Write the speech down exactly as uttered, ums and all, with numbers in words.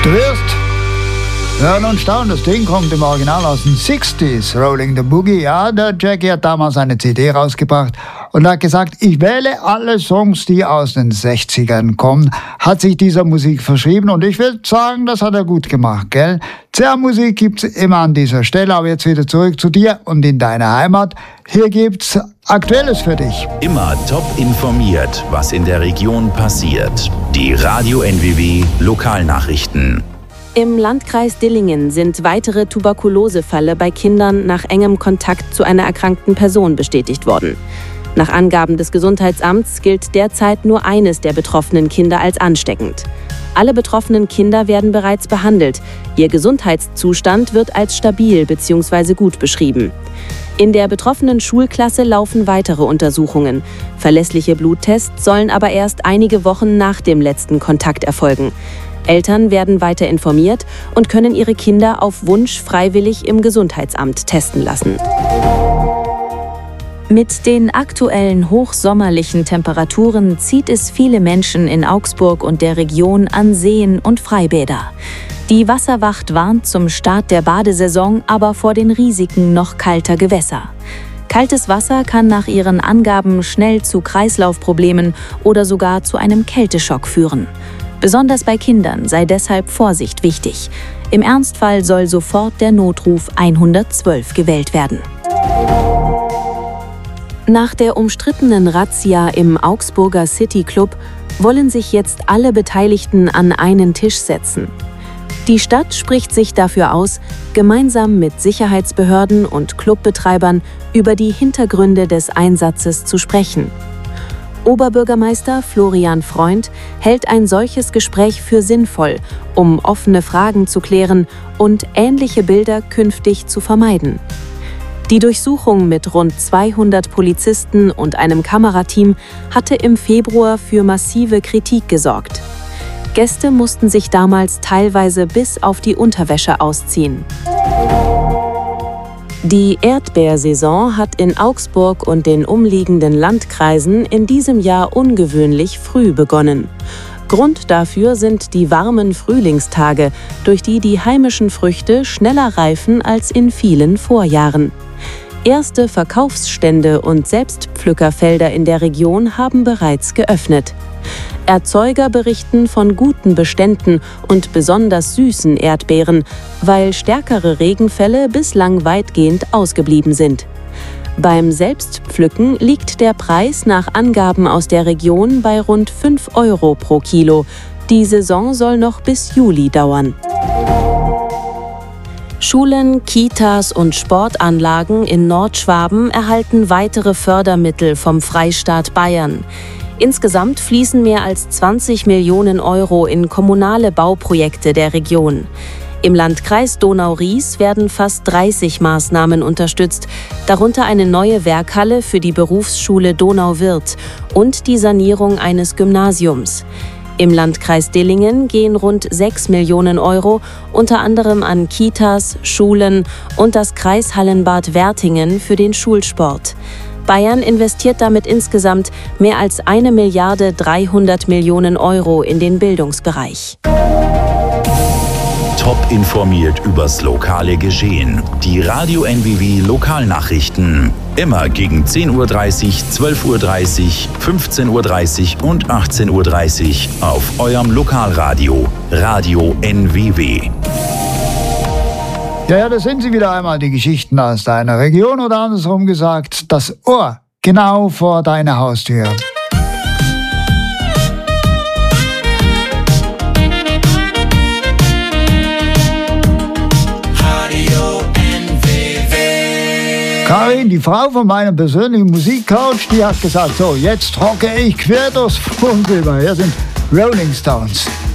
Du wirst hören und staunen, das Ding kommt im Original aus den sechziger, Rolling the Boogie. Ja, der Jackie hat damals eine C D rausgebracht und hat gesagt, ich wähle alle Songs, die aus den sechzigern kommen. Hat sich dieser Musik verschrieben und ich würde sagen, das hat er gut gemacht, gell? Zerr Musik gibt's immer an dieser Stelle, aber jetzt wieder zurück zu dir und in deine Heimat. Hier gibt's Aktuelles für dich. Immer top informiert, was in der Region passiert. Die Radio N W W Lokalnachrichten. Im Landkreis Dillingen sind weitere Tuberkulosefälle bei Kindern nach engem Kontakt zu einer erkrankten Person bestätigt worden. Nach Angaben des Gesundheitsamts gilt derzeit nur eines der betroffenen Kinder als ansteckend. Alle betroffenen Kinder werden bereits behandelt. Ihr Gesundheitszustand wird als stabil bzw. gut beschrieben. In der betroffenen Schulklasse laufen weitere Untersuchungen. Verlässliche Bluttests sollen aber erst einige Wochen nach dem letzten Kontakt erfolgen. Eltern werden weiter informiert und können ihre Kinder auf Wunsch freiwillig im Gesundheitsamt testen lassen. Mit den aktuellen hochsommerlichen Temperaturen zieht es viele Menschen in Augsburg und der Region an Seen und Freibäder. Die Wasserwacht warnt zum Start der Badesaison aber vor den Risiken noch kalter Gewässer. Kaltes Wasser kann nach ihren Angaben schnell zu Kreislaufproblemen oder sogar zu einem Kälteschock führen. Besonders bei Kindern sei deshalb Vorsicht wichtig. Im Ernstfall soll sofort der Notruf hundertzwölf gewählt werden. Nach der umstrittenen Razzia im Augsburger City Club wollen sich jetzt alle Beteiligten an einen Tisch setzen. Die Stadt spricht sich dafür aus, gemeinsam mit Sicherheitsbehörden und Clubbetreibern über die Hintergründe des Einsatzes zu sprechen. Oberbürgermeister Florian Freund hält ein solches Gespräch für sinnvoll, um offene Fragen zu klären und ähnliche Bilder künftig zu vermeiden. Die Durchsuchung mit rund zweihundert Polizisten und einem Kamerateam hatte im Februar für massive Kritik gesorgt. Gäste mussten sich damals teilweise bis auf die Unterwäsche ausziehen. Die Erdbeersaison hat in Augsburg und den umliegenden Landkreisen in diesem Jahr ungewöhnlich früh begonnen. Grund dafür sind die warmen Frühlingstage, durch die die heimischen Früchte schneller reifen als in vielen Vorjahren. Erste Verkaufsstände und Selbstpflückerfelder in der Region haben bereits geöffnet. Erzeuger berichten von guten Beständen und besonders süßen Erdbeeren, weil stärkere Regenfälle bislang weitgehend ausgeblieben sind. Beim Selbstpflücken liegt der Preis nach Angaben aus der Region bei rund fünf Euro pro Kilo. Die Saison soll noch bis Juli dauern. Schulen, Kitas und Sportanlagen in Nordschwaben erhalten weitere Fördermittel vom Freistaat Bayern. Insgesamt fließen mehr als zwanzig Millionen Euro in kommunale Bauprojekte der Region. Im Landkreis Donau-Ries werden fast dreißig Maßnahmen unterstützt, darunter eine neue Werkhalle für die Berufsschule Donauwörth und die Sanierung eines Gymnasiums. Im Landkreis Dillingen gehen rund sechs Millionen Euro unter anderem an Kitas, Schulen und das Kreishallenbad Wertingen für den Schulsport. Bayern investiert damit insgesamt mehr als eine Milliarde dreihundert Millionen Euro in den Bildungsbereich. Top informiert übers lokale Geschehen. Die Radio N W W Lokalnachrichten. Immer gegen zehn Uhr dreißig, zwölf Uhr dreißig, fünfzehn Uhr dreißig und achtzehn Uhr dreißig auf eurem Lokalradio. Radio N W W. Ja, ja, da sind sie wieder einmal, die Geschichten aus deiner Region oder andersrum gesagt, das Ohr genau vor deiner Haustür. Karin, die Frau von meinem persönlichen Musikcoach, die hat gesagt, so, jetzt hocke ich quer durchs Funk rüber. Hier sind Rolling Stones.